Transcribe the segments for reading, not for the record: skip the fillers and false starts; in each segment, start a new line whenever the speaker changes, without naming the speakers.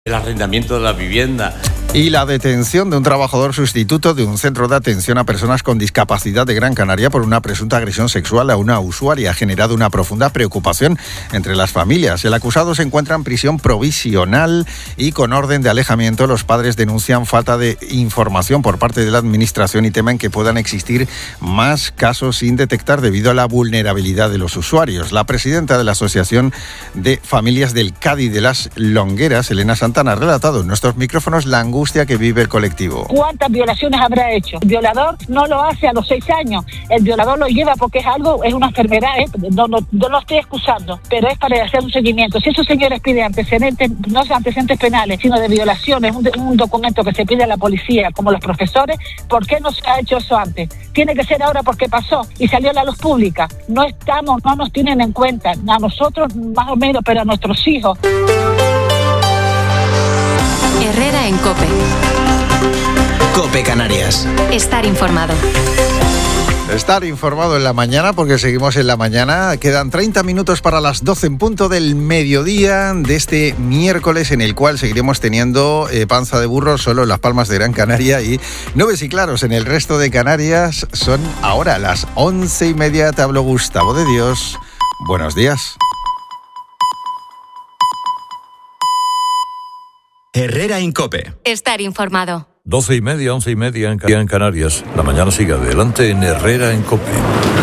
El arrendamiento de la vivienda.
Y la detención de un trabajador sustituto de un centro de atención a personas con discapacidad de Gran Canaria por una presunta agresión sexual a una usuaria ha generado una profunda preocupación entre las familias. El acusado se encuentra en prisión provisional y con orden de alejamiento. Los padres denuncian falta de información por parte de la administración y temen que puedan existir más casos sin detectar debido a la vulnerabilidad de los usuarios. La presidenta de la Asociación de Familias del Cádiz de las Longueras, Elena Santana, ha relatado en nuestros micrófonos la angustia que vive el colectivo.
¿Cuántas violaciones habrá hecho? El violador no lo hace a los 6 años. El violador lo lleva porque es una enfermedad. No lo estoy excusando, pero es para hacer un seguimiento. Si esos señores piden antecedentes, no son antecedentes penales, sino de violaciones, un documento que se pide a la policía, como los profesores, ¿por qué no se ha hecho eso antes? Tiene que ser ahora porque pasó y salió a la luz pública. No nos tienen en cuenta. A nosotros más o menos, pero a nuestros hijos.
Herrera en COPE.
COPE Canarias.
Estar informado.
Estar informado en la mañana, porque seguimos en la mañana. Quedan 30 minutos para las 12 en punto del mediodía de este miércoles, en el cual seguiremos teniendo panza de burro solo en Las Palmas de Gran Canaria y nubes y claros en el resto de Canarias. Son ahora las 11:30. Te hablo Gustavo de Dios. Buenos días.
Herrera en COPE.
Estar informado.
12:30, 11:30 en Canarias. La mañana sigue adelante en Herrera en COPE.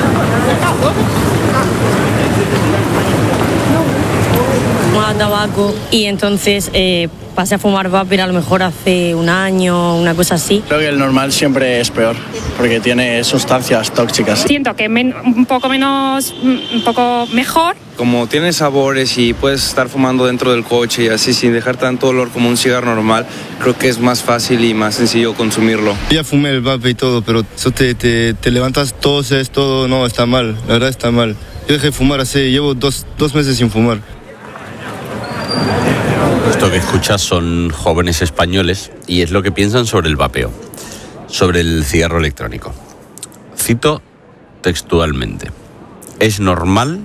Fumaba tabaco y entonces pasé a fumar vapor a lo mejor hace un año, una cosa así.
Creo que el normal siempre es peor, porque tiene sustancias tóxicas.
Siento que un poco mejor.
Como tiene sabores y puedes estar fumando dentro del coche y así sin dejar tanto olor como un cigarro normal, creo que es más fácil y más sencillo consumirlo.
Ya fumé el vape y todo, pero eso te levantas, toses, todo, no, está mal, la verdad está mal. Yo dejé de fumar llevo dos meses sin fumar.
Esto que escuchas son jóvenes españoles y es lo que piensan sobre el vapeo, sobre el cigarro electrónico. Cito textualmente: es normal,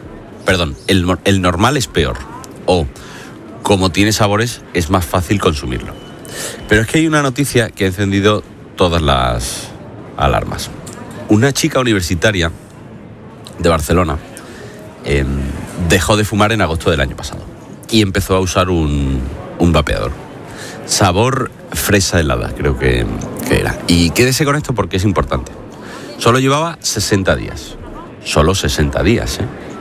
el normal es peor, o como tiene sabores es más fácil consumirlo. Pero es que hay una noticia que ha encendido todas las alarmas. Una chica universitaria de Barcelona dejó de fumar en agosto del año pasado y empezó a usar un vapeador. Sabor fresa helada, creo que era. Y quédese con esto porque es importante. Solo llevaba 60 días. Solo 60 días,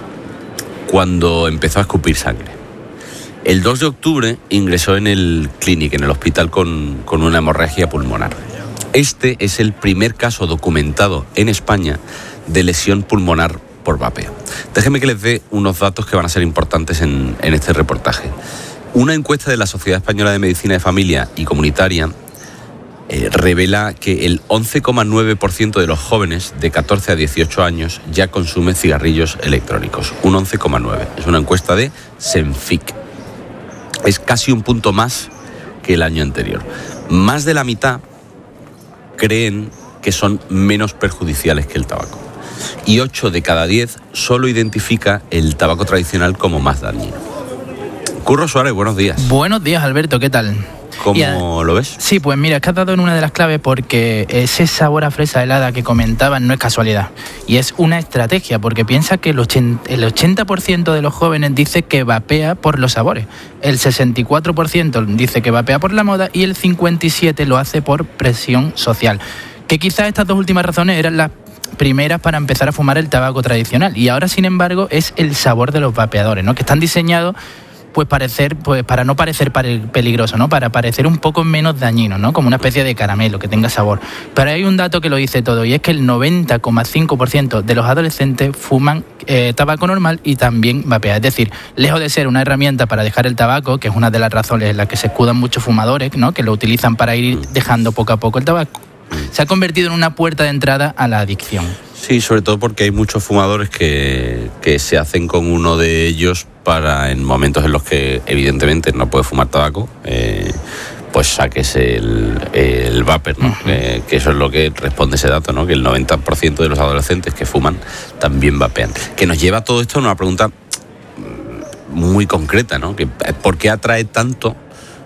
cuando empezó a escupir sangre. El 2 de octubre ingresó en el Clínic, en el hospital, con una hemorragia pulmonar. Este es el primer caso documentado en España de lesión pulmonar por vapeo. Déjenme que les dé unos datos que van a ser importantes en este reportaje. Una encuesta de la Sociedad Española de Medicina de Familia y Comunitaria revela que el 11,9% de los jóvenes de 14 a 18 años ya consume cigarrillos electrónicos. Un 11,9%. Es una encuesta de Senfic. Es casi un punto más que el año anterior. Más de la mitad creen que son menos perjudiciales que el tabaco. Y 8 de cada 10 solo identifica el tabaco tradicional como más dañino. Curro Suárez, buenos días.
Buenos días, Alberto, ¿qué tal?
¿Cómo lo ves?
Sí, pues mira, es que has dado en una de las claves, porque ese sabor a fresa helada que comentaban no es casualidad. Y es una estrategia, porque piensa que el 80% de los jóvenes dice que vapea por los sabores. El 64% dice que vapea por la moda y el 57% lo hace por presión social. Que quizás estas dos últimas razones eran las primeras para empezar a fumar el tabaco tradicional. Y ahora, sin embargo, es el sabor de los vapeadores, ¿no? Que están diseñados para no parecer peligroso, ¿no? Para parecer un poco menos dañino, ¿no? Como una especie de caramelo que tenga sabor. Pero hay un dato que lo dice todo, y es que el 90,5% de los adolescentes fuman tabaco normal y también vapea. Es decir, lejos de ser una herramienta para dejar el tabaco, que es una de las razones en las que se escudan muchos fumadores, ¿no? Que lo utilizan para ir dejando poco a poco el tabaco, se ha convertido en una puerta de entrada a la adicción.
Sí, sobre todo porque hay muchos fumadores que se hacen con uno de ellos para, en momentos en los que evidentemente no puede fumar tabaco, pues saques el vapor, ¿no? Que eso es lo que responde ese dato, ¿no? Que el 90% de los adolescentes que fuman también vapean. Que nos lleva todo esto a una pregunta muy concreta, ¿no? Que ¿por qué atrae tanto